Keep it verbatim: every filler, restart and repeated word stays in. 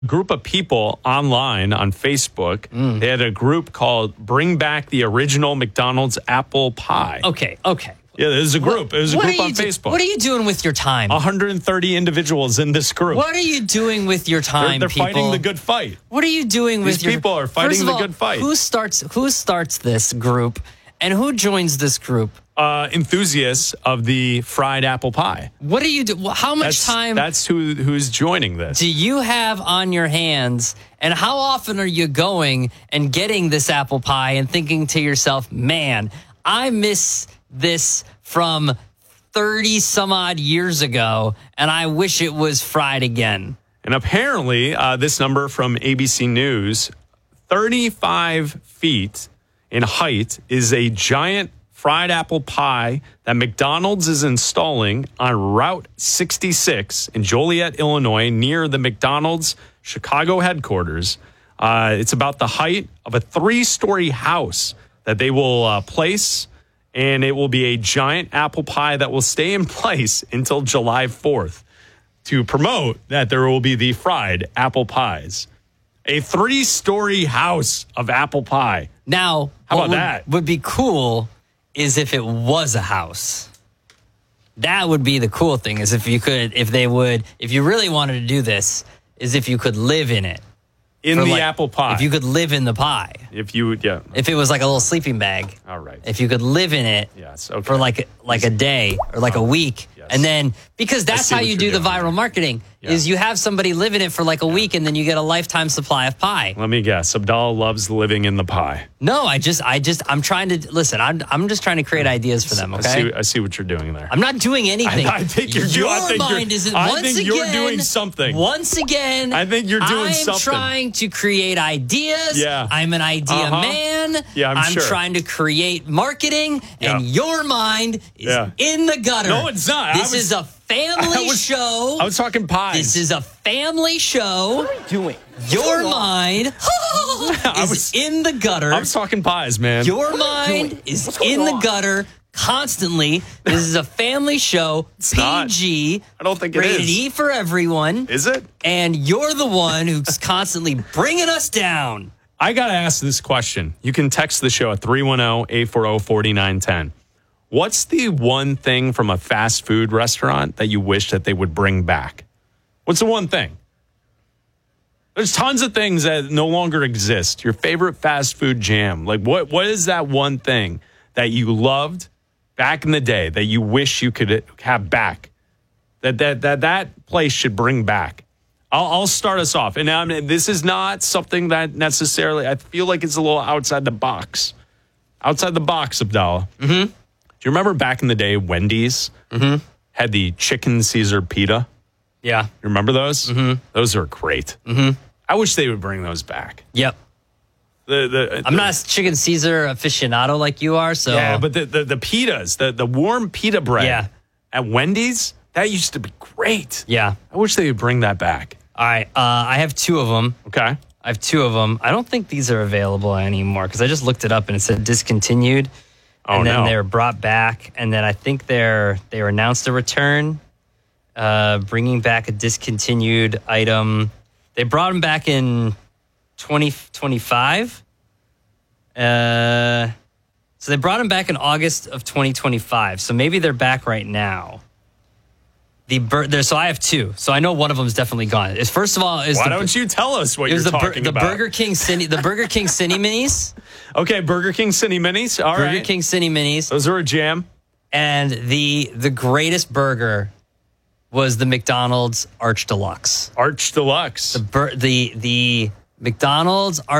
group of people online on Facebook. Mm. They had a group called Bring Back the Original McDonald's Apple Pie. Okay, okay. Yeah, there's a group. It was a What group are on you do- Facebook. What are you doing with your time? one hundred thirty individuals in this group. What are you doing with your They're, time, they're people? fighting the good fight. What are you doing with These your people are fighting First of the all, good fight. Who starts who starts this group and who joins this group? Uh, enthusiasts of the fried apple pie. What do you do? How much That's, time that's who who's joining this. do you have on your hands, and how often are you going and getting this apple pie and thinking to yourself, man, I miss this from thirty some odd years ago, and I wish it was fried again. And apparently, uh, this number from A B C News, thirty-five feet in height, is a giant fried apple pie that McDonald's is installing on Route sixty-six in Joliet, Illinois, near the McDonald's Chicago headquarters. Uh, it's about the height of a three-story house that they will uh, place, and it will be a giant apple pie that will stay in place until July fourth to promote that there will be the fried apple pies. A three-story house of apple pie. Now, How what about would, that? would be cool is if it was a house. That would be the cool thing, is if you could, if they would, if you really wanted to do this, is if you could live in it. In For the like- apple pie. If you could live in the pie. If you would, yeah. If it was like a little sleeping bag. All right. If you could live in it Yes, okay. for like like a day or like a week. yes. And then, because that's see how what you you're do the doing. viral marketing, Yeah. is you have somebody live in it for like a week and then you get a lifetime supply of pie. Let me guess. Abdallah loves living in the pie. No, I just, I just, I'm trying to, listen, I'm, I'm just trying to create ideas for them, I okay? see, I see what you're doing there. I'm not doing anything. I, I think you're Your doing. I think mind you're, isn't. I Once think again, you're doing something. Once again, I think you're doing I'm something. trying to create ideas. Yeah. I'm an idea Uh-huh. man. Yeah, I'm sure. trying to create marketing, Yeah. and your mind is Yeah. in the gutter. No, it's not. I This was- is a family I was- show. I was talking pies. This is a family show. What are you doing? Your mind is was- in the gutter. I was talking pies, man. Your mind is What's going in the on? gutter constantly. This is a family show, not. P G. I don't think it rated is. E for everyone. Is it? And you're the one who's constantly bringing us down. I got to ask this question. You can text the show at three one zero, eight four zero, four nine one zero. What's the one thing from a fast food restaurant that you wish that they would bring back? What's the one thing? There's tons of things that no longer exist. Your favorite fast food jam. Like what what is that one thing that you loved back in the day that you wish you could have back? That that that that place should bring back. I'll, I'll start us off. And I mean, this is not something that necessarily, I feel like it's a little outside the box. Outside the box, Abdallah. Mm-hmm. Do you remember back in the day, Wendy's Mm-hmm. had the chicken Caesar pita? Yeah. You remember those? Mm-hmm. Those are great. Mm-hmm. I wish they would bring those back. Yep. The, the, I'm not a chicken Caesar aficionado like you are, so. Yeah, but the, the, the pitas, the, the warm pita bread Yeah. at Wendy's, that used to be great. Yeah. I wish they would bring that back. All right. Uh, I have two of them. Okay. I have two of them. I don't think these are available anymore because I just looked it up and it said discontinued. Oh, and then no. they were brought back, and then I think they're they were announced a return, uh, bringing back a discontinued item. They brought them back in twenty twenty-five. Uh, so they brought them back in August of twenty twenty-five. So maybe they're back right now. The bur- there, so I have two. So I know one of them is definitely gone. Is first of all is Why the, don't you tell us what it you're was the, bur- talking the about? Burger King Cine, the Burger King Cine Minis. Okay, Burger King Cine Minis. All Burger right. King Cine Minis. Those are a jam. And the the greatest burger was the McDonald's Arch Deluxe. Arch Deluxe. The bur- the the McDonald's Arch